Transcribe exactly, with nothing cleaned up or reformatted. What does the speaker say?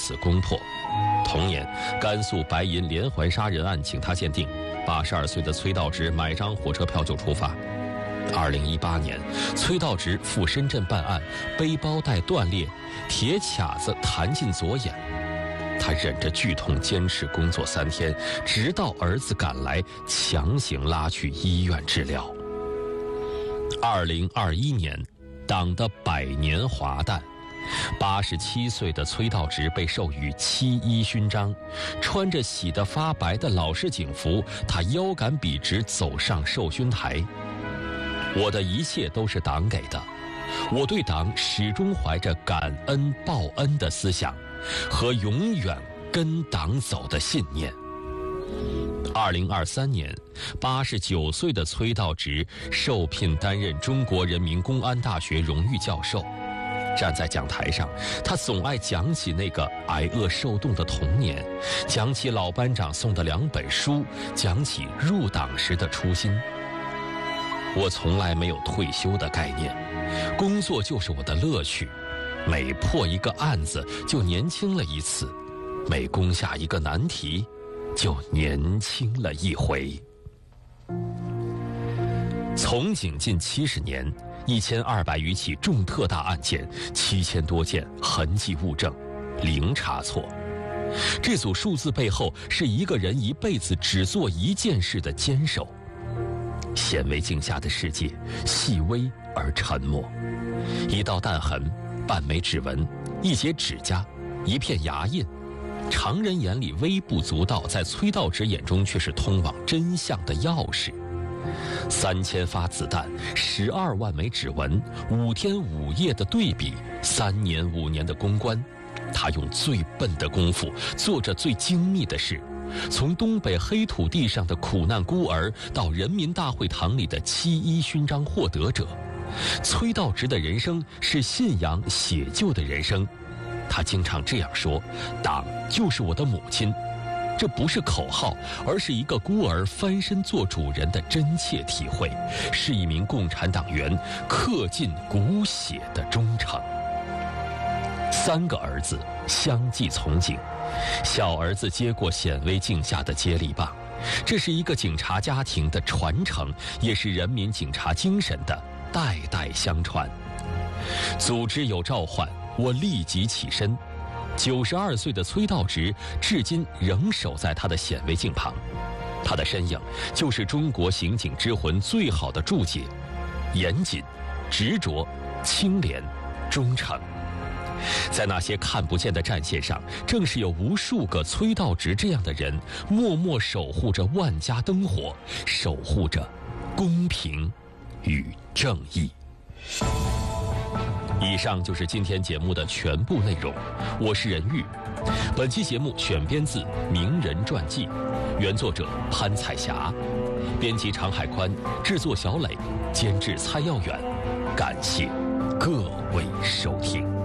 此攻破。同年，甘肃白银连环杀人案请他鉴定，八十二岁的崔道直买张火车票就出发。二零一八年，崔道直赴深圳办案，背包带断裂，铁卡子弹进左眼。他忍着剧痛坚持工作三天，直到儿子赶来，强行拉去医院治疗。二零二一年，党的百年华诞，八十七岁的崔道直被授予七一勋章，穿着洗得发白的老式警服，他腰杆笔直走上授勋台。我的一切都是党给的，我对党始终怀着感恩报恩的思想和永远跟党走的信念。二零二三年，八十九岁的崔道直受聘担任中国人民公安大学荣誉教授。站在讲台上，他总爱讲起那个挨饿受冻的童年，讲起老班长送的两本书，讲起入党时的初心。我从来没有退休的概念，工作就是我的乐趣。每破一个案子就年轻了一次，每攻下一个难题就年轻了一回。从警近七十年，一千二百余起重特大案件，七千多件痕迹物证，零差错。这组数字背后是一个人一辈子只做一件事的坚守。显微镜下的世界，细微而沉默。一道弹痕，半枚指纹，一截指甲，一片牙印，常人眼里微不足道，在崔道直眼中却是通往真相的钥匙。三千发子弹，十二万枚指纹，五天五夜的对比，三年五年的攻关，他用最笨的功夫做着最精密的事。从东北黑土地上的苦难孤儿，到人民大会堂里的七一勋章获得者，崔道直的人生是信仰写就的人生。他经常这样说：党就是我的母亲。这不是口号，而是一个孤儿翻身做主人的真切体会，是一名共产党员刻进骨血的忠诚。三个儿子相继从警，小儿子接过显微镜下的接力棒，这是一个警察家庭的传承，也是人民警察精神的代代相传。组织有召唤，我立即起身。九十二岁的崔道直至今仍守在他的显微镜旁，他的身影就是中国刑警之魂最好的注解：严谨、执着、清廉、忠诚。在那些看不见的战线上，正是有无数个崔道直这样的人，默默守护着万家灯火，守护着公平与正义。以上就是今天节目的全部内容，我是任玉。本期节目选编自《名人传记》，原作者潘彩霞，编辑常海宽，制作小磊，监制蔡耀远。感谢各位收听。